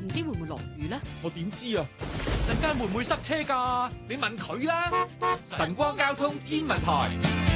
知會唔會落雨呢？ 我點知啊？陣間會唔會塞車㗎？你問佢啦。晨光交通天文台。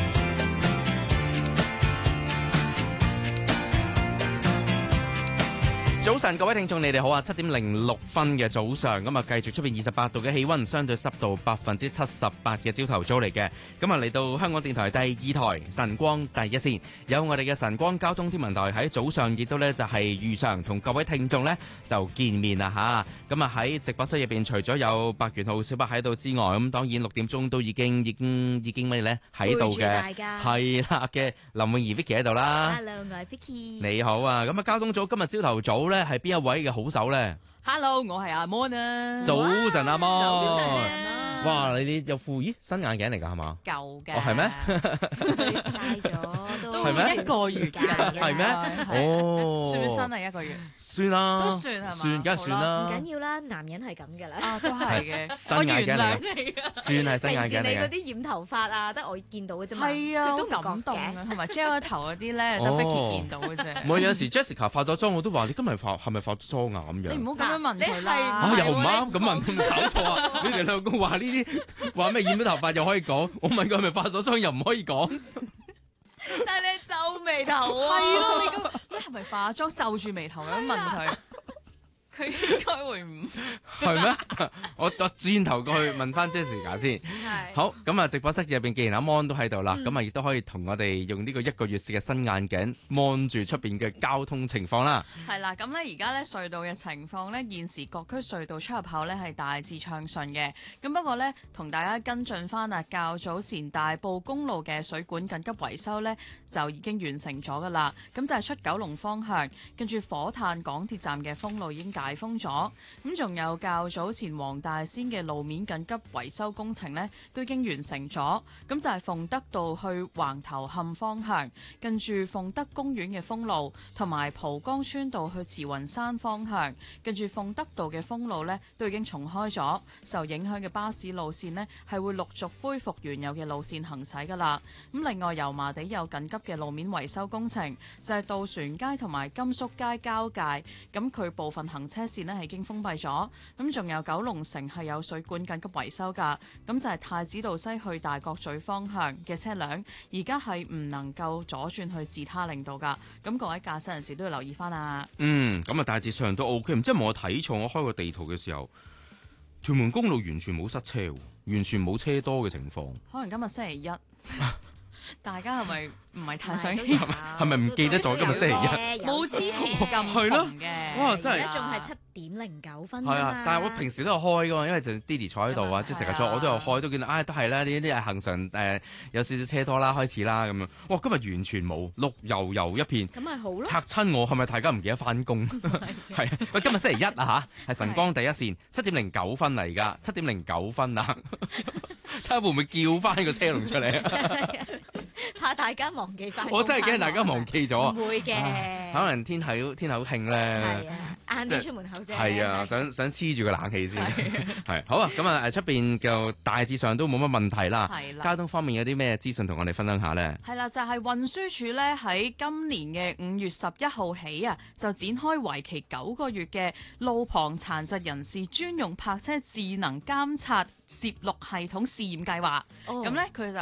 早晨，各位聽眾，你哋好啊！7:06嘅早上，咁啊，繼續出邊28度嘅氣溫，相對濕度78%嘅朝頭早嚟嘅。咁啊，嚟到香港電台第2台晨光第一線，有我哋嘅晨光交通天文台喺早上，亦都呢就係如常同各位聽眾呢就見面啦吓。咁啊喺直播室入邊，除咗有白元浩小白喺度之外，咁當然6點鐘都已經乜嘢呢喺度嘅，係啦嘅林詠儀 Vicky 喺度啦。 Hello， 我係 Vicky。 你好啊！咁啊，交通組今日朝頭早咧係邊一位嘅好手咧 Hello， 我係阿 Mon 啊。 早晨阿 Mon。 早晨啊。 哇！你哋有副新眼鏡嚟㗎係嘛？ 舊嘅。 哦係咩？ 戴咗都係咩一個月㗎。 係咩？哦。 算唔算新啊？1個月。 算啦。 都算係嘛？ 算梗係算啦。 唔緊要啦，男人係咁㗎啦。 啊，都係嘅。 新眼鏡嚟嘅。 算係新眼鏡嚟嘅。 平時你嗰啲染頭髮啊，得我見到嘅啫嘛。 係啊， 佢都唔好感動覺嘅。 啊，同埋 gel 頭嗰啲咧，得 Vicky 見到嘅啫。 唔係有時 Jessica 化咗妝，我都話你今日係咪化咗妝啊咁樣？ 你唔好咁樣問佢啦。 啊又唔啱咁問，搞錯啊！你哋兩個話呢啲話咩染咗頭髮又可以講，我問佢係咪化咗妝又唔可以講。 但係你皺眉頭啊！係咯，你係咪化妝皺住眉頭咁問佢？佢應該會唔係咩？我轉頭過去問翻 Jessica 先。好，咁啊，直播室入邊既然阿 Mon 都喺度啦，咁啊亦都可以同我哋用呢個1個月嘅新眼鏡望住出邊嘅交通情況啦。 係啦，咁咧而家咧隧道嘅情況咧，現時各區隧道出入口咧係大致暢順嘅。咁不過咧，同大家跟進翻啊，較早前大埔公路嘅水管緊急維修咧就已經完成咗噶啦。咁就係出九龍方向，跟住火炭港鐵站嘅封路已經解封咗。咁仲有較早前黃大仙嘅路面緊急維修工程呢，都已經完成咗。咁就係鳳德道去橫頭磡方向，跟住鳳德公園嘅封路，同埋蒲崗村道去慈雲山方向，跟住鳳德道嘅封路呢，都已經重開咗。受影響嘅巴士路線呢，係會陸續恢復原有嘅路線行駛噶啦。咁另外油麻地有緊急嘅路面維修工程，就係渡船街同埋甘肅街交界，咁佢部分行車線呢係已經封閉咗。咁仲有九龍城係有水管緊急維修噶，咁就係太子道西去大角咀方向嘅車輛，而家係唔能夠左轉去士他令道噶。咁各位駕駛人士都要留意翻啊。 咁啊大致上都 OK， 唔知係咪我睇錯？我開個地圖嘅時候，屯門公路完全冇塞車，完全冇車多嘅情況。 可能今日星期一，大家係咪唔係太想？ 係咪唔記得咗今日星期一？ 冇之前咁係咯紅嘅。 哇！真係而家仲係7:09啫係啊嘛。 但係我平時都有開噶嘛，因為就 Didi 坐喺度啊，即係成日坐，我都有開，都見到都係啦，呢啲係行常有少少車多啦，開始啦咁樣。哇！今日完全冇，綠油油一片， 咁咪好咯。 嚇親我，係咪大家唔記得翻工？係啊，喂，今日星期一啊嚇，係晨光第一線，7:09啦而家，7:09啦，睇下會唔會叫翻個車龍出嚟？ 怕大家忘記翻。 我真係驚大家忘記咗。 唔會嘅。 可能天口興咧。 係啊，晏啲出門口啫。 係啊，想黐住個冷氣先。係好啊，咁啊出邊就大致上都冇乜問題啦。 係啦。 交通方面有啲咩資訊同我哋分享下咧？ 係啦，就係運輸署咧喺今年嘅5月11號起啊，就展開為期9個月嘅路旁殘疾人士專用泊車智能監察攝錄系統試驗計劃。咁咧佢就